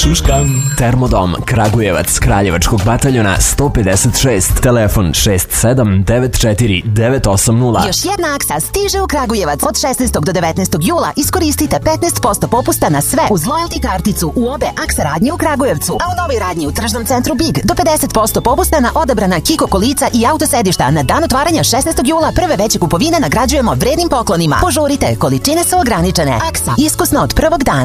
šuškam. Termodom Kragujevac Kraljevačkog bataljona 156, telefon 6794 Još jedna aksa stiže u Kragujevac od 16. do 19. jula. Iskoristite 15% popusta na sve uz loyalty karticu u obe aksa radnje u Kragujevcu, a u novoj radnji u tržnom centru Big do 50% popusta na odabrana Kiko kolica i autosedišta. Na dan otvaranja 16. jula prve veće kupovine nagrađujemo vrednim poklonima. Požurite, količine su ograničene. Aksa, iskusno od prvog dana.